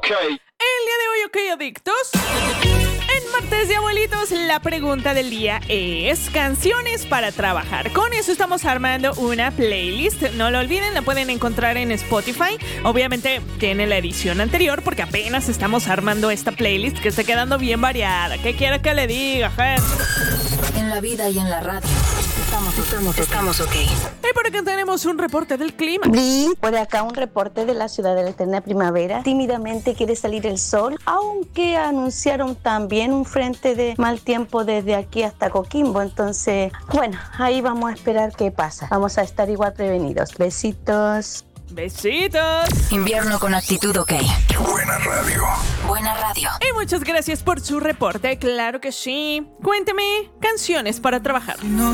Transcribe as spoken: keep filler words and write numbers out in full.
Ok. El día de hoy, ok, adictos. En Martes de Abuelitos, la pregunta del día es canciones para trabajar. Con eso estamos armando una playlist. No lo olviden, la pueden encontrar en Spotify. Obviamente tiene la edición anterior porque apenas estamos armando esta playlist que está quedando bien variada. ¿Qué quiere que le diga, gente? En la vida y en la radio. Estamos, estamos, estamos ok. Y por acá tenemos un reporte del clima. Bri, por acá un reporte de la ciudad de la eterna primavera. Tímidamente quiere salir el sol, aunque anunciaron también un frente de mal tiempo desde aquí hasta Coquimbo. Entonces, bueno, ahí vamos a esperar qué pasa. Vamos a estar igual prevenidos. Besitos. Besitos. Invierno con actitud ok. Qué buena radio. Buena radio. Y muchas gracias por su reporte. Claro que sí. Cuénteme, canciones para trabajar. No